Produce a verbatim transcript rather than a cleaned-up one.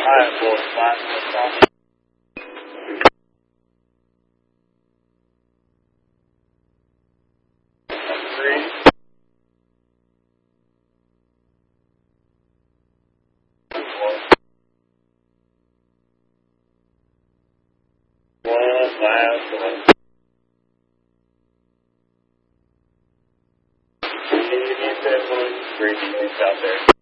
Alright, boy, five, that's all. Three. One, last one. Can you get that one? Three, out there.